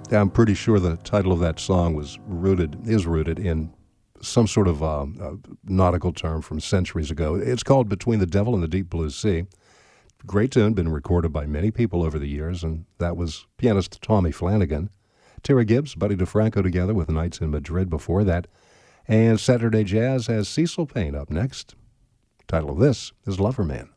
I'm pretty sure the title of that song is rooted in some sort of nautical term from centuries ago. It's called Between the Devil and the Deep Blue Sea. Great tune, been recorded by many people over the years, and that was pianist Tommy Flanagan. Terry Gibbs, Buddy DeFranco together with Nights in Madrid before that. And Saturday Jazz has Cecil Payne up next. Title of this is Loverman.